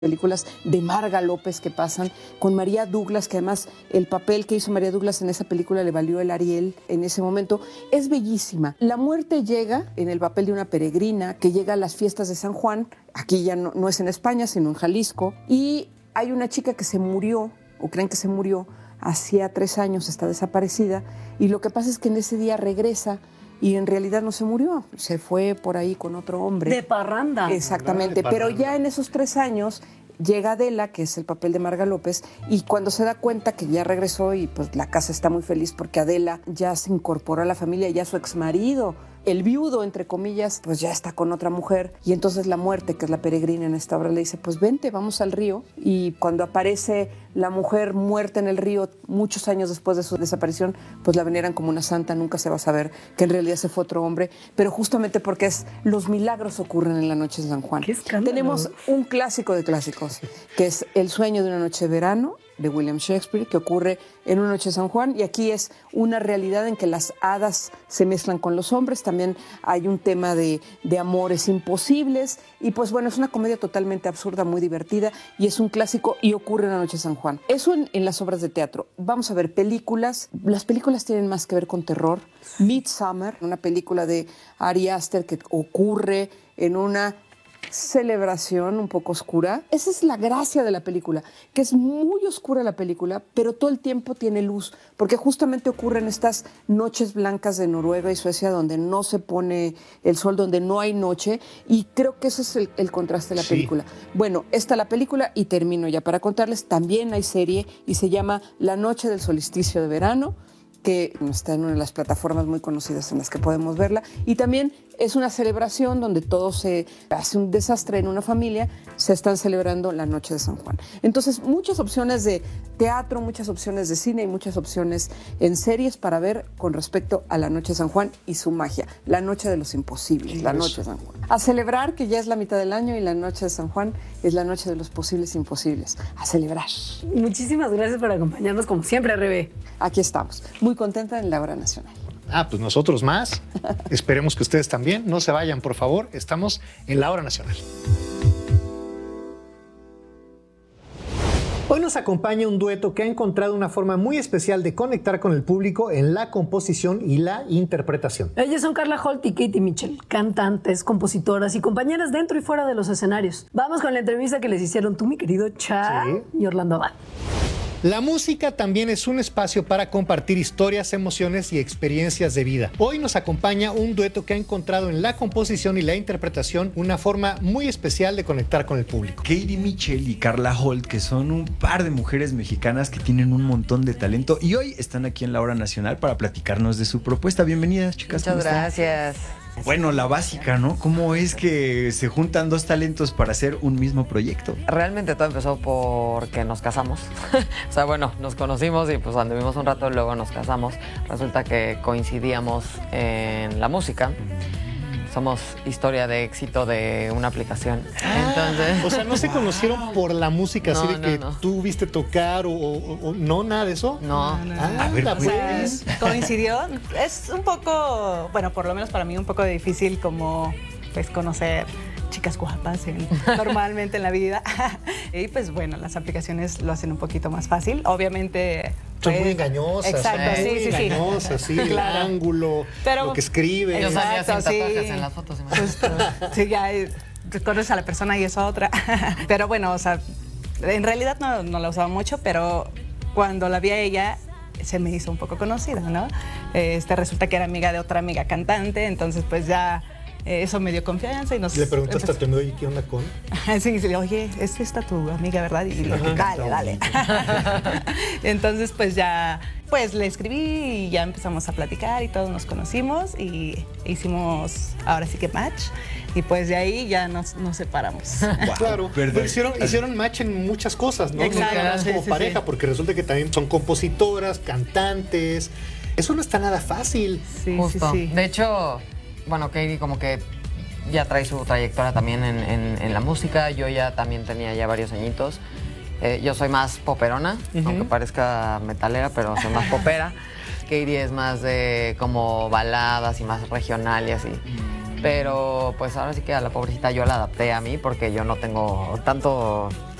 películas de Marga López que pasan, con María Douglas, que además el papel que hizo María Douglas en esa película le valió el Ariel en ese momento. Es bellísima. La muerte llega en el papel de una peregrina que llega a las fiestas de San Juan. Aquí ya no es en España, sino en Jalisco. Y hay una chica que se murió, o creen que se murió, hacía 3 años, está desaparecida. Y lo que pasa es que en ese día regresa y en realidad no se murió, se fue por ahí con otro hombre. De parranda. Exactamente, De parranda. pero ya en esos 3 años llega Adela, que es el papel de Marga López, y cuando se da cuenta que ya regresó y pues la casa está muy feliz porque Adela ya se incorporó a la familia, ya su exmarido, el viudo, entre comillas, pues ya está con otra mujer. Y entonces la muerte, que es la peregrina en esta obra, le dice, pues vente, vamos al río. Y cuando aparece la mujer muerta en el río, muchos años después de su desaparición, pues la veneran como una santa, nunca se va a saber que en realidad se fue otro hombre, pero justamente porque los milagros ocurren en la noche de San Juan. ¡Qué escándalo! Tenemos un clásico de clásicos, que es El sueño de una noche de verano, de William Shakespeare, que ocurre en una noche de San Juan, y aquí es una realidad en que las hadas se mezclan con los hombres, también hay un tema de amores imposibles, y pues bueno, es una comedia totalmente absurda, muy divertida, y es un clásico y ocurre en la noche de San Juan. Eso en las obras de teatro. Vamos a ver películas. Las películas tienen más que ver con terror. Midsommar, una película de Ari Aster que ocurre en una celebración un poco oscura. Esa es la gracia de la película, que es muy oscura la película, pero todo el tiempo tiene luz, porque justamente ocurren estas noches blancas de Noruega y Suecia donde no se pone el sol, donde no hay noche, y creo que ese es el contraste de la película. Bueno, esta es la película y termino ya para contarles. También hay serie y se llama La noche del solsticio de verano, que está en una de las plataformas muy conocidas en las que podemos verla, y también es una celebración donde todo se hace un desastre en una familia, se están celebrando la noche de San Juan. Entonces, muchas opciones de teatro, muchas opciones de cine y muchas opciones en series para ver con respecto a la noche de San Juan y su magia, la noche de los imposibles, la noche de San Juan. A celebrar que ya es la mitad del año y la noche de San Juan es la noche de los posibles imposibles. A celebrar. Muchísimas gracias por acompañarnos como siempre, Rebe. Aquí estamos, muy contenta en la hora nacional. Pues nosotros más. Esperemos que ustedes también. No se vayan, por favor. Estamos en la hora nacional. Hoy nos acompaña un dueto que ha encontrado una forma muy especial de conectar con el público en la composición y la interpretación. Ellas son Carla Holt y Katie Mitchell, cantantes, compositoras y compañeras dentro y fuera de los escenarios. Vamos con la entrevista que les hicieron tú, mi querido Cha, y Orlando Abad. La música también es un espacio para compartir historias, emociones y experiencias de vida. Hoy nos acompaña un dueto que ha encontrado en la composición y la interpretación una forma muy especial de conectar con el público. Katie Mitchell y Carla Holt, que son un par de mujeres mexicanas que tienen un montón de talento y hoy están aquí en la Hora Nacional para platicarnos de su propuesta. Bienvenidas, chicas. Muchas gracias. Bueno, la básica, ¿no? ¿Cómo es que se juntan 2 talentos para hacer un mismo proyecto? Realmente todo empezó porque nos casamos. O sea, bueno, nos conocimos y pues anduvimos un rato y luego nos casamos. Resulta que coincidíamos en la música. Somos historia de éxito de una aplicación. Entonces, O sea, ¿no se conocieron por la música así No, de que no. tú viste tocar o no, nada de eso? no. A ver, O sea, pues. coincidió. Es un poco, bueno, por lo menos para mí un poco difícil como pues conocer chicas guapas normalmente en la vida. Y pues bueno, las aplicaciones lo hacen un poquito más fácil. Obviamente Son pues, muy engañosas. exacto, son muy sí. engañosas, sí, el Claro. ángulo, Pero- lo que escribe. Yo salía sin Exacto, sí. tatuajes en las fotos. Justo. Sí, ya conoces a la persona y es otra. Pero bueno, o sea, en realidad no la usaba mucho, pero cuando la vi a ella se me hizo un poco conocida, ¿no? Resulta que era amiga de otra amiga cantante, entonces pues ya eso me dio confianza y nos... Le preguntaste a tu amigo, ¿y qué onda con? Sí, sí, oye, es esta tu amiga, ¿verdad? Y le dije, dale. Entonces, pues ya, pues le escribí y ya empezamos a platicar y todos nos conocimos y hicimos ahora sí que match y pues de ahí ya nos separamos. Wow. Claro, ¿Verdad? pero hicieron match en muchas cosas, ¿no? Exacto, No nada más sí, como sí, pareja, sí. porque resulta que también son compositoras, cantantes. Eso no está nada fácil. Sí, Justo. sí, sí. De hecho, bueno, Katie como que ya trae su trayectoria también en la música. Yo ya también tenía ya varios añitos. Yo soy más poperona, aunque parezca metalera, pero soy más popera. Katie es más de como baladas y más regional y así. Pero pues ahora sí que a la pobrecita yo la adapté a mí porque yo no tengo tanto